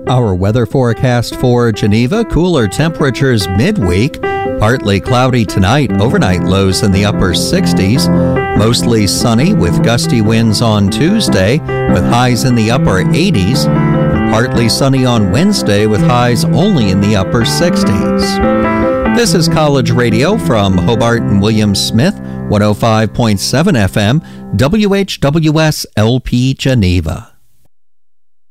Our weather forecast for Geneva: cooler temperatures midweek. Partly cloudy tonight, overnight lows in the upper 60s. Mostly sunny with gusty winds on Tuesday with highs in the upper 80s. And partly sunny on Wednesday with highs only in the upper 60s. This is College Radio from Hobart and William Smith, 105.7 FM, WHWS LP Geneva.